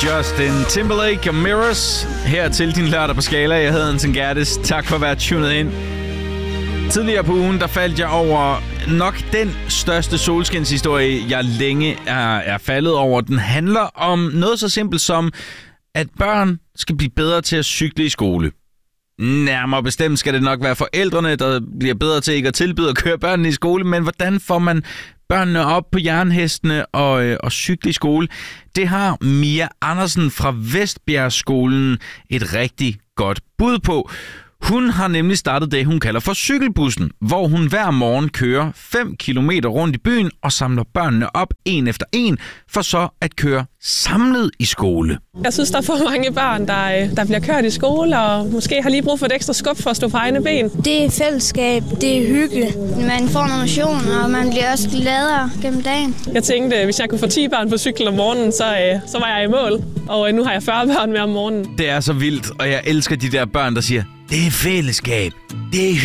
Justin Timberlake og Mirrors her til din lørdag på Skala. Jeg hedder Anton Gerdes. Tak for at være tunet ind. Tidligere på ugen, der faldt jeg over nok den største solskinshistorie, jeg længe er faldet over. Den handler om noget så simpelt som, at børn skal blive bedre til at cykle i skole. Nærmere bestemt skal det nok være forældrene, der bliver bedre til ikke at tilbyde at køre børnene i skole. Men hvordan får man børnene op på jernhestene og cykle i skole? Det har Mia Andersen fra Vestbjergskolen et rigtig godt bud på. Hun har nemlig startet det, hun kalder for cykelbussen, hvor hun hver morgen kører 5 kilometer rundt i byen og samler børnene op en efter en, for så at køre samlet i skole. Jeg synes, der er for mange børn, der bliver kørt i skole, og måske har lige brug for et ekstra skub for at stå på egne ben. Det er fællesskab, det er hygge. Man får noget motion, og man bliver også gladere gennem dagen. Jeg tænkte, hvis jeg kunne få 10 børn på cykel om morgenen, så var jeg i mål. Og nu har jeg 40 børn med om morgenen. Det er så vildt, og jeg elsker de der børn, der siger, det er fællesskab, det er